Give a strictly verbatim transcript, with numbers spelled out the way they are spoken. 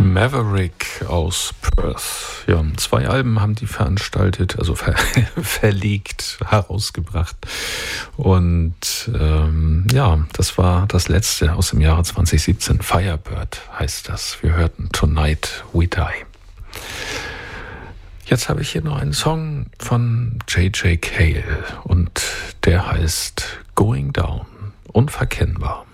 Maverick aus Perth. Ja, zwei Alben haben die veranstaltet, also ver verlegt, herausgebracht. Und ähm, ja, das war das letzte aus dem Jahre zwanzig siebzehn. Firebird heißt das. Wir hörten Tonight We Die. Jetzt habe ich hier noch einen Song von J J Cale und der heißt Going Down. Unverkennbar.